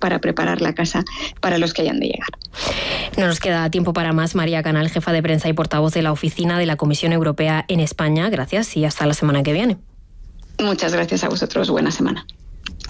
para preparar la casa para los que hayan de llegar. No nos queda tiempo para más. María Canal, jefa de prensa y portavoz de la Oficina de la Comisión Europea en España. Gracias y hasta la semana que viene. Muchas gracias a vosotros. Buena semana.